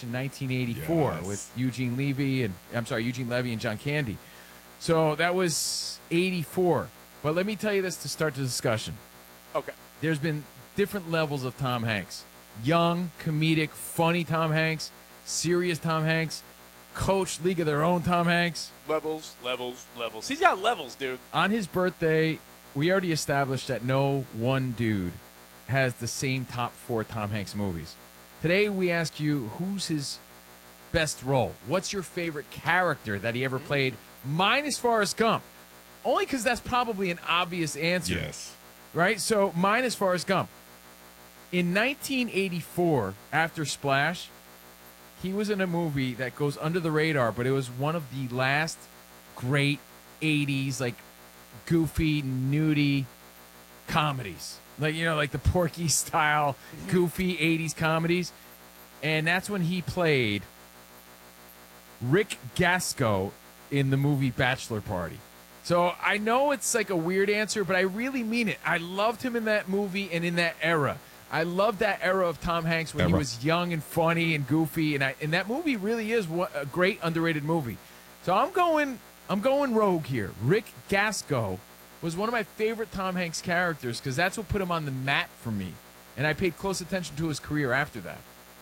Splash in 1984 Yes. with Eugene Levy and John Candy. So that was 84. But let me tell you this to start the discussion. Okay. There's been different levels of Tom Hanks. Young, comedic, funny Tom Hanks, serious Tom Hanks, Coach, League of Their Own Tom Hanks. Levels. He's got levels, dude. On his birthday, we already established that no one dude has the same top 4 Tom Hanks movies. Today, we ask you, who's his best role? What's your favorite character that he ever played, minus Forrest Gump? Only because that's probably an obvious answer. Yes. Right? So, minus Forrest Gump. In 1984, after Splash, he was in a movie that goes under the radar, but it was one of the last great 80s, like, goofy, nudie comedies. Like, like the Porky style, goofy 80s comedies. And that's when he played Rick Gasco in the movie Bachelor Party. So I know it's like a weird answer, but I really mean it. I loved him in that movie and in that era. I love that era of Tom Hanks when he was young and funny and goofy, and that movie really is a great underrated movie. So I'm going rogue here. Rick Gasco was one of my favorite Tom Hanks characters because that's what put him on the map for me, and I paid close attention to his career after that.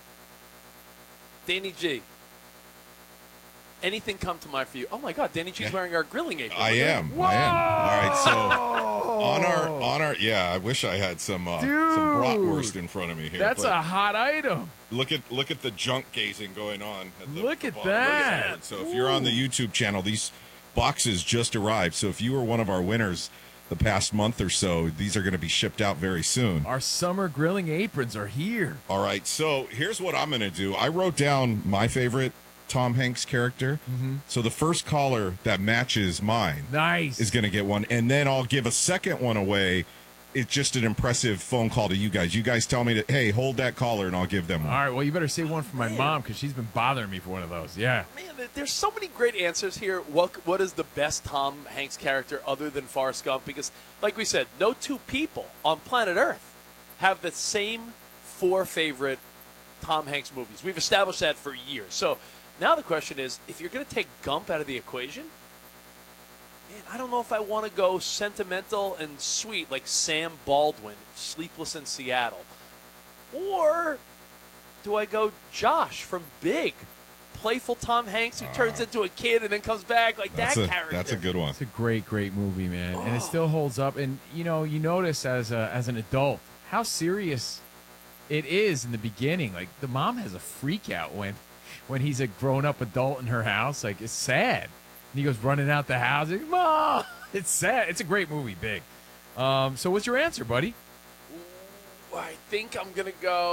Danny G. Anything come to mind for you? Oh my God, Danny G's wearing our grilling apron. I am. All right, so on our I wish I had some bratwurst in front of me here. That's a hot item. Look at the junk gazing going on. Look at that. So if you're on the YouTube channel, these boxes just arrived. So if you were one of our winners the past month or so, these are going to be shipped out very soon. Our summer grilling aprons are here. All right, so here's what I'm going to do. I wrote down my favorite Tom Hanks character. So the first caller that matches mine is going to get one, and then I'll give a second one away. It's just an impressive phone call to you guys. You guys tell me that, hey, hold that caller, and I'll give them one. All right, well, you better save one for my mom because she's been bothering me for one of those. Yeah. Man, there's so many great answers here. What is the best Tom Hanks character other than Forrest Gump? Because, like we said, no two people on planet Earth have the same 4 favorite Tom Hanks movies. We've established that for years. So now the question is, if you're going to take Gump out of the equation, man, I don't know if I want to go sentimental and sweet like Sam Baldwin, Sleepless in Seattle. Or do I go Josh from Big, playful Tom Hanks who turns into a kid and then comes back like that character? That's a good one. It's a great movie, man. And it still holds up. And, you notice as an adult how serious it is in the beginning. Like, the mom has a freak out when he's a grown-up adult in her house. Like, it's sad. And he goes running out the house. Like, Mom! It's sad. It's a great movie, Big. So what's your answer, buddy? I think I'm going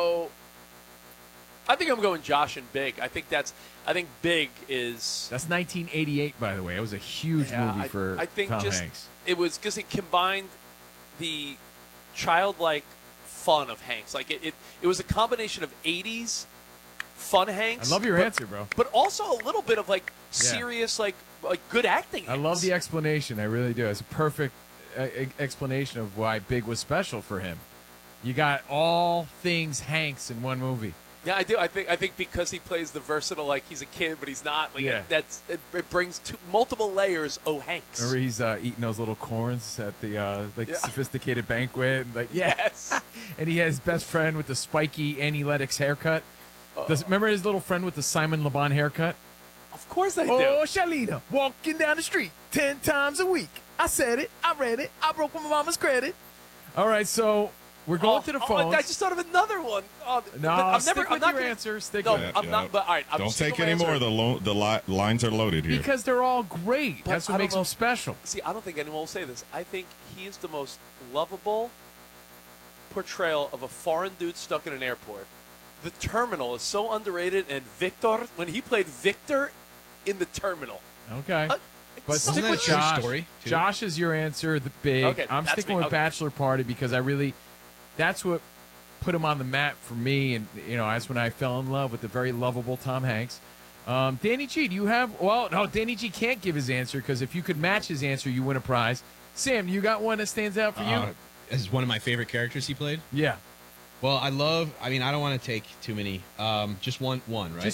Josh and Big. I think Big is... That's 1988, by the way. It was a huge movie for Tom Hanks. It was because it combined the childlike fun of Hanks. Like, it was a combination of 80s fun Hanks. I love your answer, bro. But also a little bit of, like, serious, like good acting Hanks. I love the explanation. I really do. It's a perfect explanation of why Big was special for him. You got all things Hanks in one movie. Yeah, I do. I think because he plays the versatile, like he's a kid, but he's not. Like it brings multiple layers. Oh, Hanks. Remember he's eating those little corns at the sophisticated banquet. Like yes. And he has his best friend with the spiky Annie Lennox haircut. Remember his little friend with the Simon Le Bon haircut? Of course I do. Oh, Shalina, walking down the street 10 times a week. I said it. I read it. I broke my mama's credit. All right, so we're going to the phones. I just thought of another one. Stick with your answer. Stick with it. I'm not. But all right, don't take any more. The lines are loaded here because they're all great. But that's what makes them special. See, I don't think anyone will say this. I think he is the most lovable portrayal of a foreign dude stuck in an airport. The Terminal is so underrated, and Victor, when he played Victor in The Terminal. Okay. But stick with Josh. Josh is your answer, the Big. Okay, I'm sticking with Bachelor Party because that's what put him on the map for me. And, that's when I fell in love with the very lovable Tom Hanks. Danny G, do you have, no, Danny G can't give his answer because if you could match his answer, you win a prize. Sam, you got one that stands out for you? As one of my favorite characters he played? Yeah. Well, I don't want to take too many. Just one, right?